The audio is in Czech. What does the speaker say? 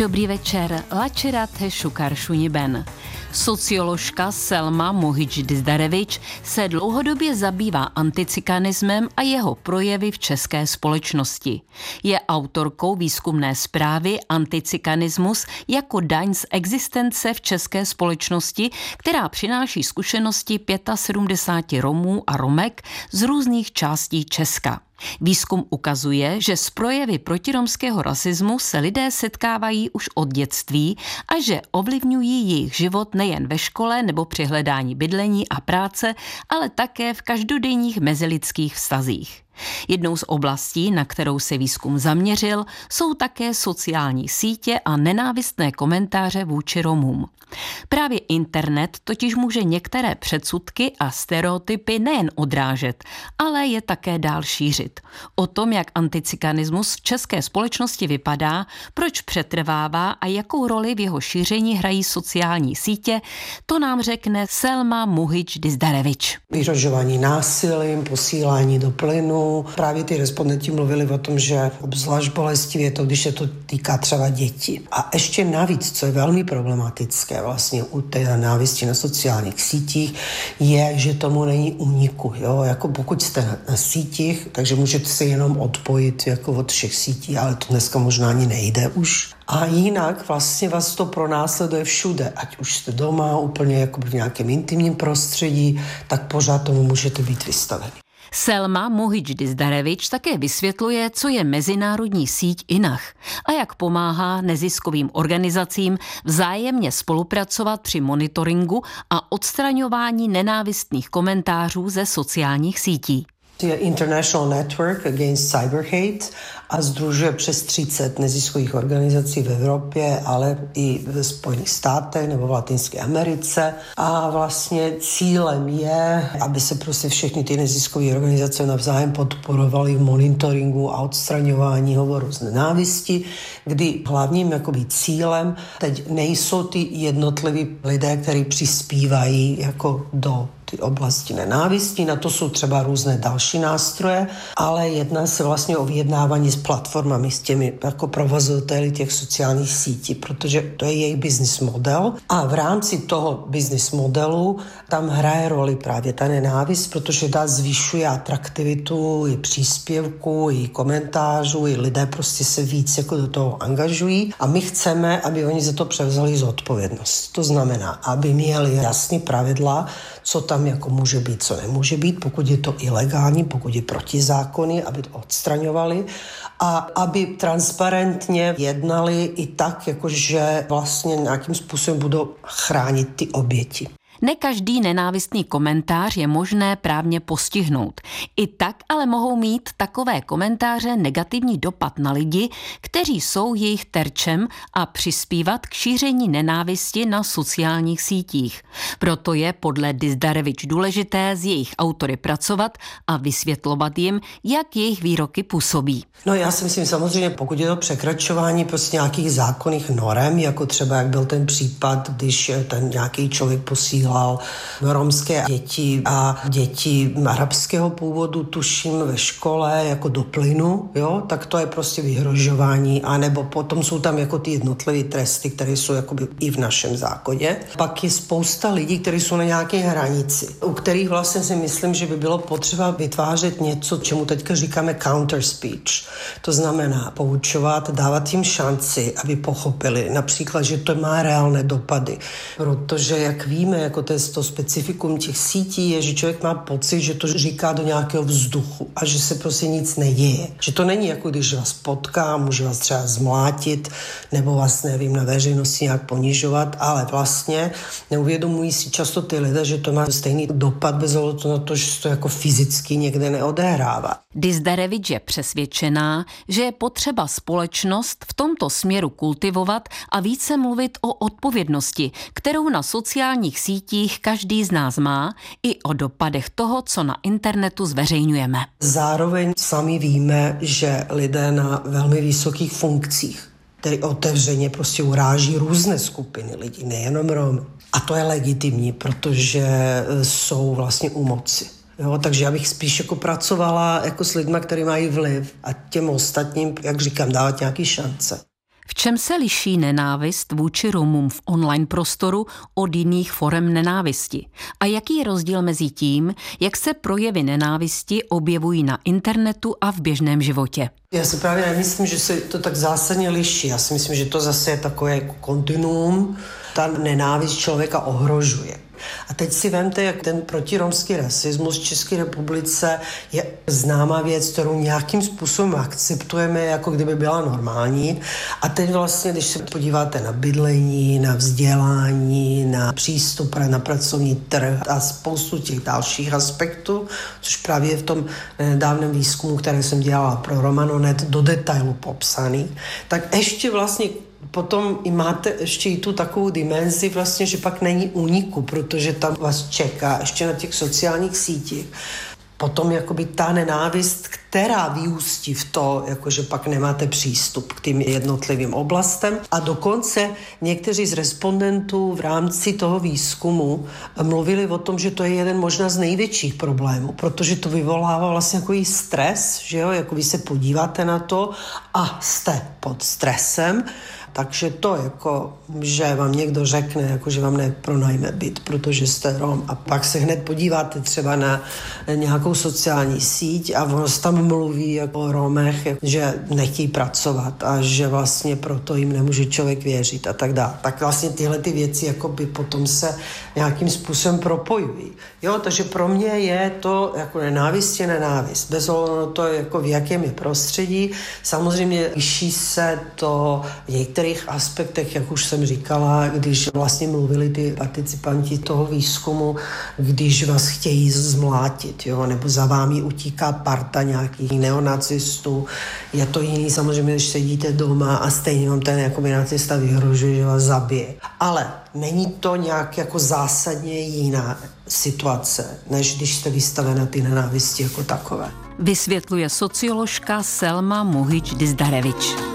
Dobrý večer, Lačerate Šukaršuni Ben. Socioložka Selma Mohič-Dizdarevič se dlouhodobě zabývá anticikanismem a jeho projevy v české společnosti. Je autorkou výzkumné zprávy Anticikanismus jako daň z existence v české společnosti, která přináší zkušenosti 75 Romů a Romek z různých částí Česka. Výzkum ukazuje, že s projevy protiromského rasismu se lidé setkávají už od dětství a že ovlivňují jejich život nejen ve škole nebo při hledání bydlení a práce, ale také v každodenních mezilidských vztazích. Jednou z oblastí, na kterou se výzkum zaměřil, jsou také sociální sítě a nenávistné komentáře vůči Romům. Právě internet totiž může některé předsudky a stereotypy nejen odrážet, ale je také dál šířit. O tom, jak anticikanismus v české společnosti vypadá, proč přetrvává a jakou roli v jeho šíření hrají sociální sítě, to nám řekne Selma Mohič-Dizdarevič. Vyhrožování násilím, posílání do plynu. Právě ty respondenti mluvili o tom, že obzvlášť bolestivě je to, když se to týká třeba dětí. A ještě navíc, co je velmi problematické vlastně u té nenávisti na sociálních sítích, je, že tomu není úniku. Jo? Jako pokud jste na sítích, takže můžete se jenom odpojit jako od všech sítí, ale to dneska možná ani nejde už. A jinak vlastně vás to pronásleduje všude, ať už jste doma, úplně jako v nějakém intimním prostředí, tak pořád tomu můžete být vystaveni. Selma Mohič-Dizdarevič také vysvětluje, co je mezinárodní síť INAH a jak pomáhá neziskovým organizacím vzájemně spolupracovat při monitoringu a odstraňování nenávistných komentářů ze sociálních sítí. Je International Network Against Cyber Hate a sdružuje přes 30 neziskových organizací v Evropě, ale i ve Spojených státech nebo v Latinské Americe. A vlastně cílem je, aby se prostě všechny ty neziskové organizace navzájem podporovaly v monitoringu a odstraňování hovoru z nenávisti, kdy hlavním jakoby cílem teď nejsou ty jednotliví lidé, kteří přispívají jako do ty oblasti nenávisti, na to jsou třeba různé další nástroje, ale jedná se vlastně o vyjednávání s platformami, s těmi jako provozovateli těch sociálních sítí, protože to je jejich business model a v rámci toho business modelu tam hraje roli právě ta nenávist, protože ta zvyšuje atraktivitu i příspěvku, i komentářů, i lidé prostě se víc jako do toho angažují a my chceme, aby oni za to převzali zodpovědnost. To znamená, aby měli jasné pravidla, co tam jako může být, co nemůže být, pokud je to ilegální, pokud je protizákonný, aby to odstraňovali a aby transparentně jednali i tak, jakože vlastně nějakým způsobem budou chránit ty oběti. Ne každý nenávistný komentář je možné právně postihnout. I tak ale mohou mít takové komentáře negativní dopad na lidi, kteří jsou jejich terčem a přispívat k šíření nenávisti na sociálních sítích. Proto je podle Dizdarevič důležité s jejich autory pracovat a vysvětlovat jim, jak jejich výroky působí. No já si myslím samozřejmě, pokud je to překračování prostě nějakých zákonných norem, jako třeba jak byl ten případ, když ten nějaký člověk posílal romské děti a děti arabského původu, tuším, ve škole jako do plynu, jo, tak to je prostě vyhrožování, anebo potom jsou tam jako ty jednotlivé tresty, které jsou jakoby i v našem zákoně. Pak je spousta lidí, kteří jsou na nějaké hranici, u kterých vlastně si myslím, že by bylo potřeba vytvářet něco, čemu teďka říkáme counter speech. To znamená poučovat, dávat jim šanci, aby pochopili například, že to má reálné dopady, protože jak víme, jako to specifikum těch sítí je, že člověk má pocit, že to říká do nějakého vzduchu a že se prostě nic neděje. Že to není jako když vás potká, může vás třeba zmlátit nebo vás, nevím, na veřejnosti nějak ponižovat, ale vlastně neuvědomují si často ty lidé, že to má stejný dopad bez ohledu na to, že se to jako fyzicky někde neodehrává. Dizdarevič je přesvědčená, že je potřeba společnost v tomto směru kultivovat a více mluvit o odpovědnosti, kterou na sociálních sítích každý z nás má, i o dopadech toho, co na internetu zveřejňujeme. Zároveň sami víme, že lidé na velmi vysokých funkcích, který otevřeně prostě uráží různé skupiny lidí, nejenom Romy. A to je legitimní, protože jsou vlastně u moci. Jo, takže já bych spíš jako pracovala jako s lidmi, kteří mají vliv a těm ostatním, jak říkám, dávat nějaký šance. V čem se liší nenávist vůči Romům v online prostoru od jiných forem nenávisti? A jaký je rozdíl mezi tím, jak se projevy nenávisti objevují na internetu a v běžném životě? Já si právě nemyslím, že se to tak zásadně liší. Já si myslím, že to zase je takové jako kontinuum. Ta nenávist člověka ohrožuje. A teď si vemte, jak ten protiromský rasismus v České republice je známá věc, kterou nějakým způsobem akceptujeme, jako kdyby byla normální. A teď vlastně, když se podíváte na bydlení, na vzdělání, na přístup na pracovní trh a spoustu těch dalších aspektů, což právě v tom nedávném výzkumu, který jsem dělala pro Romanonet, do detailu popsaný, tak ještě vlastně potom i máte ještě i tu takovou dimenzi vlastně, že pak není úniku, protože tam vás čeká ještě na těch sociálních sítích. Potom jakoby ta nenávist, která vyústí v to, jakože pak nemáte přístup k tým jednotlivým oblastem. A dokonce někteří z respondentů v rámci toho výzkumu mluvili o tom, že to je jeden možná z největších problémů, protože to vyvolává vlastně takový stres, že jo, jako vy se podíváte na to a jste pod stresem. Takže to jako, že vám někdo řekne, jako, že vám nepronajme byt, protože jste Rom a pak se hned podíváte třeba na nějakou sociální síť a ono se tam mluví jako o Romech, že nechtějí pracovat a že vlastně proto jim nemůže člověk věřit a tak dále. Tak vlastně tyhle ty věci jakoby potom se nějakým způsobem propojují. Jo, takže pro mě je to jako nenávist je nenávist. Bez ohledu na to, jako v jakém je prostředí. Samozřejmě liší se to v některých aspektech, jak už jsem říkala, když vlastně mluvili ty participanti toho výzkumu, když vás chtějí zmlátit, jo, nebo za vámi utíká parta nějakých neonacistů. Je to jiný samozřejmě, když sedíte doma a stejně vám ten jako nacista vyhrožuje, že vás zabije. Ale není to nějak jako zásadně jiná situace, než když jste vystavena ty nenávisti jako takové. Vysvětluje socioložka Selma Mohič Dizdarevič.